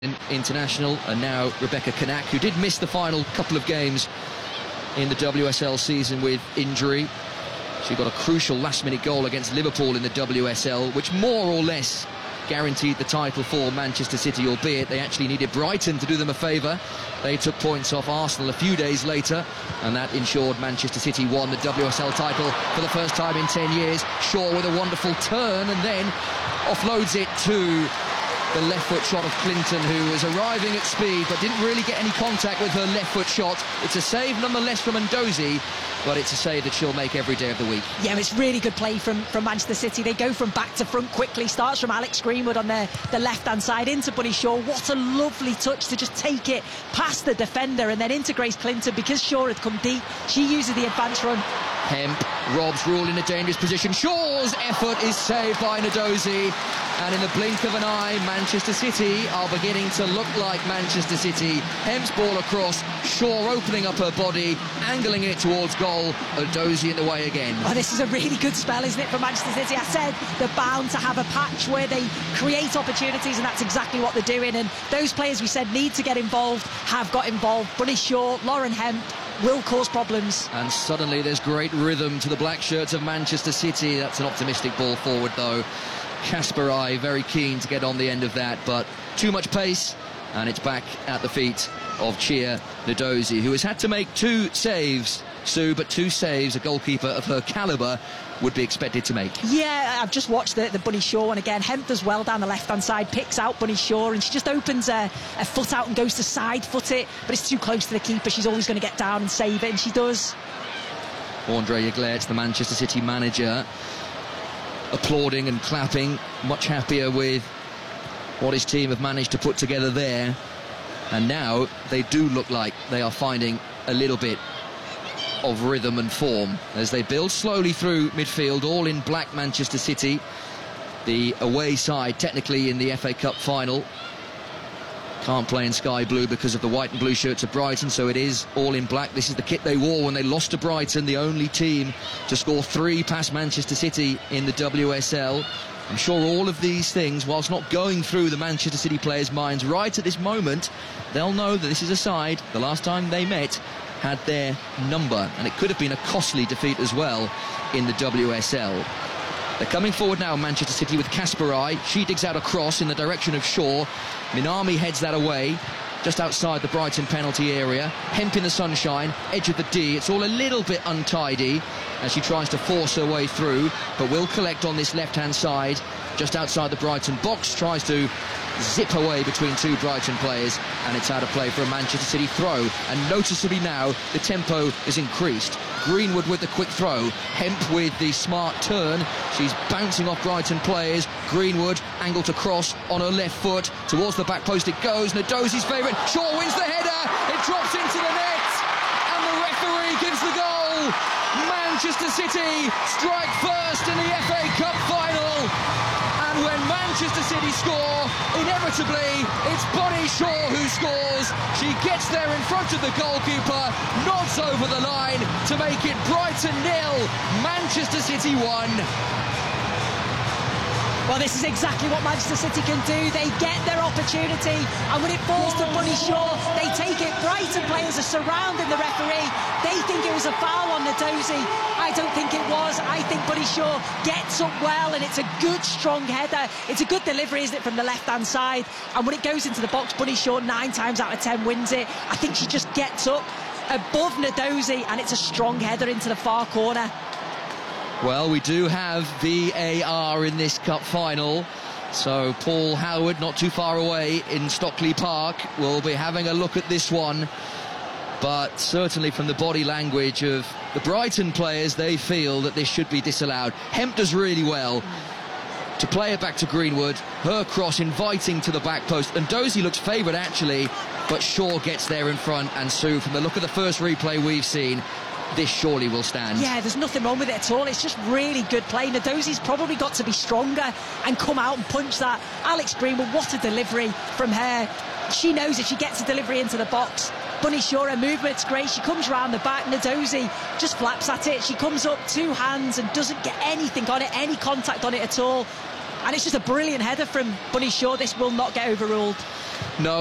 international, and now Rebecca Kanak, who did miss the final couple of games in the WSL season with injury. She got a crucial last-minute goal against Liverpool in the WSL, which more or less guaranteed the title for Manchester City, albeit they actually needed Brighton to do them a favour. They took points off Arsenal a few days later, and that ensured Manchester City won the WSL title for the first time in 10 years. Shaw with a wonderful turn and then offloads it to the left foot shot of Clinton, who was arriving at speed but didn't really get any contact with her left foot shot. It's a save nonetheless from Ndozi, but it's a save that she'll make every day of the week. Yeah, it's really good play from Manchester City. They go from back to front quickly. Starts from Alex Greenwood on the left-hand side into Bunny Shaw. What a lovely touch to just take it past the defender and then into Grace Clinton. Because Shaw had come deep, she uses the advance run. Hemp robs Rule in a dangerous position. Shaw's effort is saved by Ndozi, and in the blink of an eye, Manchester City are beginning to look like Manchester City. Hemp's ball across, Shaw opening up her body, angling it towards goal. Ndozi in the way again. Oh, this is a really good spell, isn't it, for Manchester City? I said they're bound to have a patch where they create opportunities, and that's exactly what they're doing. And those players we said need to get involved have got involved. Bunny Shaw, Lauren Hemp will cause problems. And suddenly there's great rhythm to the black shirts of Manchester City. That's an optimistic ball forward, though. Kasparai very keen to get on the end of that, but too much pace, and it's back at the feet of Chia Ndozi, who has had to make 2 saves, Sue, but 2 saves a goalkeeper of her calibre would be expected to make. Yeah, I've just watched the Bunny Shaw one again. Hemp does well down the left-hand side, picks out Bunny Shaw, and she just opens a foot out and goes to side-foot it, but it's too close to the keeper. She's always going to get down and save it, and she does. Andre Yeglerts, the Manchester City manager, applauding and clapping, much happier with what his team have managed to put together there. And now they do look like they are finding a little bit of rhythm and form as they build slowly through midfield, all in black Manchester City, the away side technically in the FA Cup final. Can't play in sky blue because of the white and blue shirts of Brighton, so it is all in black. This is the kit they wore when they lost to Brighton, the only team to score 3 past Manchester City in the WSL. I'm sure all of these things, whilst not going through the Manchester City players' minds right at this moment, they'll know that this is a side, the last time they met, had their number, and it could have been a costly defeat as well in the WSL. They're coming forward now, Manchester City, with Kasparai. She digs out a cross in the direction of Shaw. Minami heads that away, just outside the Brighton penalty area. Hemp in the sunshine, edge of the D. It's all a little bit untidy as she tries to force her way through, but will collect on this left-hand side, just outside the Brighton box. Tries to zip away between 2 Brighton players, and it's out of play for a Manchester City throw. And noticeably now, the tempo is increased. Greenwood with the quick throw, Hemp with the smart turn. She's bouncing off Brighton players. Greenwood angled to cross on her left foot. Towards the back post it goes. Ndozi's favourite. Shaw wins the header. It drops into the net. And the referee gives the goal. Manchester City strike first in the FA Cup final. And when Manchester City score, inevitably, it's Bunny Shaw who scores. She gets there in front of the goalkeeper, nods over the line to make it Brighton 0, Manchester City 1. Well, this is exactly what Manchester City can do. They get their opportunity, and when it falls to Bunny Shaw, they take it. Brighton players are surrounding the referee. They think it was a foul on Ndozi. I don't think it was. I think Bunny Shaw gets up well, and it's a good, strong header. It's a good delivery, isn't it, from the left-hand side? And when it goes into the box, Bunny Shaw 9 times out of 10 wins it. I think she just gets up above Ndozi, and it's a strong header into the far corner. Well, we do have VAR in this cup final, so Paul Howard, not too far away in Stockley Park, will be having a look at this one. But certainly from the body language of the Brighton players, they feel that this should be disallowed. Hemp does really well to play it back to Greenwood, her cross inviting to the back post, and Ndozi looks favoured actually, but Shaw gets there in front. And Sue, from the look of the first replay we've seen, this surely will stand. Yeah, there's nothing wrong with it at all. It's just really good play. Ndozi's probably got to be stronger and come out and punch that. Alex Greenwood, what a delivery from her. She knows if she gets a delivery into the box. Bunny Shaw, her movement's great. She comes round the back. Ndozi just flaps at it. She comes up 2 hands and doesn't get anything on it, any contact on it at all. And it's just a brilliant header from Bunny Shaw. This will not get overruled. No.